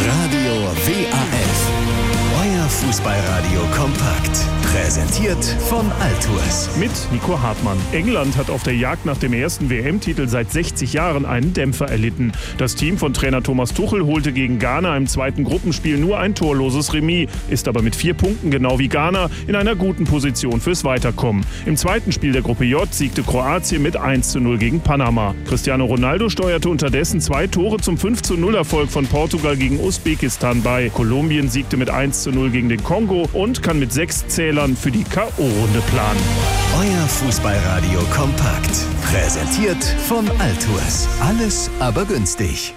Radio WAF. Euer Fußballradio kompakt. Präsentiert von Altours. Mit Nico Hartmann. England hat auf der Jagd nach dem ersten WM-Titel seit 60 Jahren einen Dämpfer erlitten. Das Team von Trainer Thomas Tuchel holte gegen Ghana im zweiten Gruppenspiel nur ein torloses Remis, ist aber mit 4 Punkten, genau wie Ghana, in einer guten Position fürs Weiterkommen. Im zweiten Spiel der Gruppe J siegte Kroatien mit 1:0 gegen Panama. Cristiano Ronaldo steuerte unterdessen 2 Tore zum 5:0-Erfolg von Portugal gegen Usbekistan bei. Kolumbien siegte mit 1:0 gegen den Kongo und kann mit 6 Zählern für die K.O.-Runde planen. Euer Fußballradio kompakt. Präsentiert von Altours. Alles aber günstig.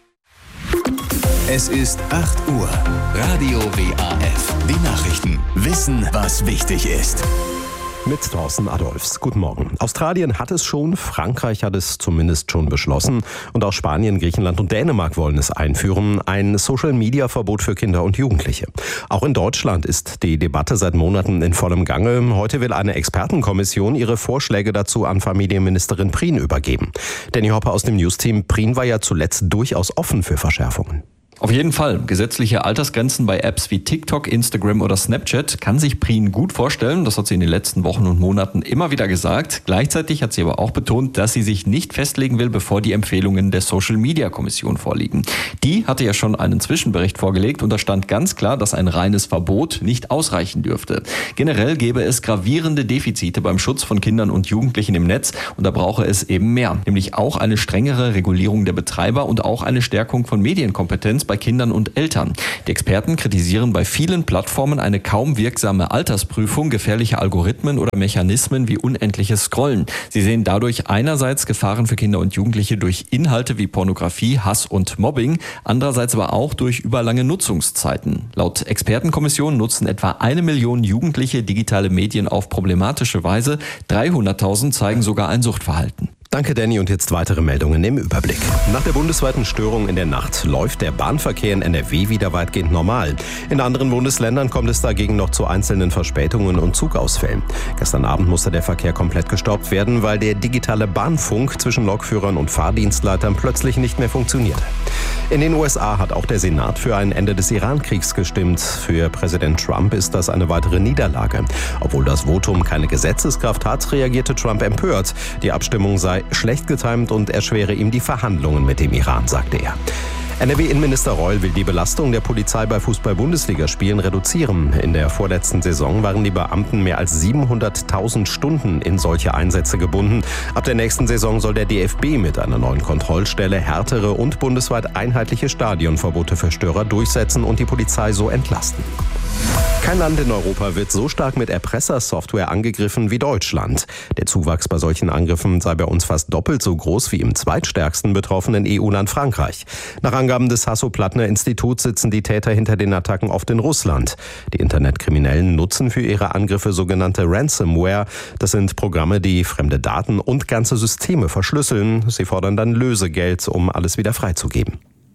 Es ist 8 Uhr. Radio WAF. Die Nachrichten. Wissen, was wichtig ist. Mit Thorsten Adolfs. Guten Morgen. Australien hat es schon, Frankreich hat es zumindest schon beschlossen und auch Spanien, Griechenland und Dänemark wollen es einführen. Ein Social-Media-Verbot für Kinder und Jugendliche. Auch in Deutschland ist die Debatte seit Monaten in vollem Gange. Heute will eine Expertenkommission ihre Vorschläge dazu an Familienministerin Prien übergeben. Danny Hopper aus dem News-Team. Prien war ja zuletzt durchaus offen für Verschärfungen. Auf jeden Fall. Gesetzliche Altersgrenzen bei Apps wie TikTok, Instagram oder Snapchat kann sich Prien gut vorstellen. Das hat sie in den letzten Wochen und Monaten immer wieder gesagt. Gleichzeitig hat sie aber auch betont, dass sie sich nicht festlegen will, bevor die Empfehlungen der Social-Media-Kommission vorliegen. Die hatte ja schon einen Zwischenbericht vorgelegt und da stand ganz klar, dass ein reines Verbot nicht ausreichen dürfte. Generell gäbe es gravierende Defizite beim Schutz von Kindern und Jugendlichen im Netz und da brauche es eben mehr. Nämlich auch eine strengere Regulierung der Betreiber und auch eine Stärkung von Medienkompetenz bei Kindern und Eltern. Die Experten kritisieren bei vielen Plattformen eine kaum wirksame Altersprüfung, gefährliche Algorithmen oder Mechanismen wie unendliches Scrollen. Sie sehen dadurch einerseits Gefahren für Kinder und Jugendliche durch Inhalte wie Pornografie, Hass und Mobbing, andererseits aber auch durch überlange Nutzungszeiten. Laut Expertenkommission nutzen etwa 1 Million Jugendliche digitale Medien auf problematische Weise. 300.000 zeigen sogar ein Suchtverhalten. Danke, Danny. Und jetzt weitere Meldungen im Überblick. Nach der bundesweiten Störung in der Nacht läuft der Bahnverkehr in NRW wieder weitgehend normal. In anderen Bundesländern kommt es dagegen noch zu einzelnen Verspätungen und Zugausfällen. Gestern Abend musste der Verkehr komplett gestoppt werden, weil der digitale Bahnfunk zwischen Lokführern und Fahrdienstleitern plötzlich nicht mehr funktionierte. In den USA hat auch der Senat für ein Ende des Iran-Kriegs gestimmt. Für Präsident Trump ist das eine weitere Niederlage. Obwohl das Votum keine Gesetzeskraft hat, reagierte Trump empört. Die Abstimmung sei schlecht getimt und erschwere ihm die Verhandlungen mit dem Iran, sagte er. NRW-Innenminister Reul will die Belastung der Polizei bei Fußball-Bundesligaspielen reduzieren. In der vorletzten Saison waren die Beamten mehr als 700.000 Stunden in solche Einsätze gebunden. Ab der nächsten Saison soll der DFB mit einer neuen Kontrollstelle härtere und bundesweit einheitliche Stadionverbote für Störer durchsetzen und die Polizei so entlasten. Kein Land in Europa wird so stark mit Erpressersoftware angegriffen wie Deutschland. Der Zuwachs bei solchen Angriffen sei bei uns fast doppelt so groß wie im zweitstärksten betroffenen EU-Land Frankreich. Nach Angaben des Hasso-Plattner-Instituts sitzen die Täter hinter den Attacken oft in Russland. Die Internetkriminellen nutzen für ihre Angriffe sogenannte Ransomware. Das sind Programme, die fremde Daten und ganze Systeme verschlüsseln. Sie fordern dann Lösegeld, um alles wieder freizugeben.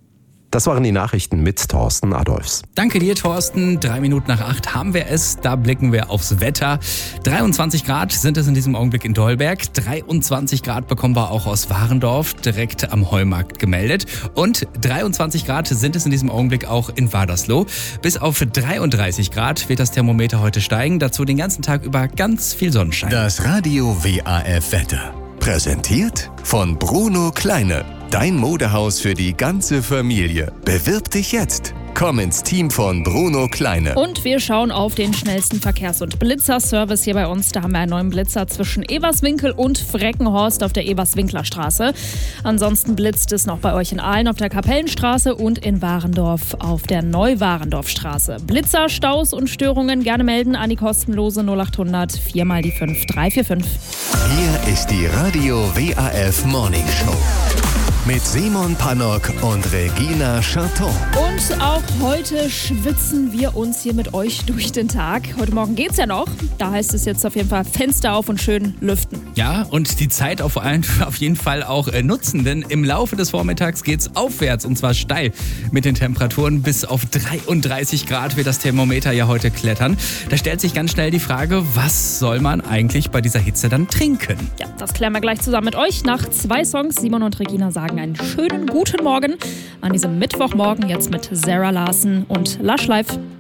Das waren die Nachrichten mit Thorsten Adolfs. Danke dir, Thorsten. 7:03 haben wir es. Da blicken wir aufs Wetter. 23 Grad sind es in diesem Augenblick in Dolberg. 23 Grad bekommen wir auch aus Warendorf, direkt am Heumarkt gemeldet. Und 23 Grad sind es in diesem Augenblick auch in Wadersloh. Bis auf 33 Grad wird das Thermometer heute steigen. Dazu den ganzen Tag über ganz viel Sonnenschein. Das Radio WAF Wetter. Präsentiert von Bruno Kleine. Dein Modehaus für die ganze Familie. Bewirb dich jetzt. Komm ins Team von Bruno Kleine. Und wir schauen auf den schnellsten Verkehrs- und Blitzerservice hier bei uns. Da haben wir einen neuen Blitzer zwischen Everswinkel und Freckenhorst auf der Everswinkler-Straße. Ansonsten blitzt es noch bei euch in Aalen auf der Kapellenstraße und in Warendorf auf der Neu-Warendorf-Straße. Blitzer, Staus und Störungen gerne melden an die kostenlose 0800 4x5 345. Hier ist die Radio WAF Morning Show. Mit Simon Pannock und Regina Charton. Und auch heute schwitzen wir uns hier mit euch durch den Tag. Heute Morgen geht's ja noch. Da heißt es jetzt auf jeden Fall Fenster auf und schön lüften. Ja, und die Zeit auf jeden Fall auch nutzen, denn im Laufe des Vormittags geht's aufwärts und zwar steil mit den Temperaturen. Bis auf 33 Grad wird das Thermometer ja heute klettern. Da stellt sich ganz schnell die Frage, was soll man eigentlich bei dieser Hitze dann trinken? Ja, das klären wir gleich zusammen mit euch. Nach 2 Songs, Simon und Regina sagen sagen einen schönen guten Morgen an diesem Mittwochmorgen jetzt mit Sarah Larsen und Lush Life.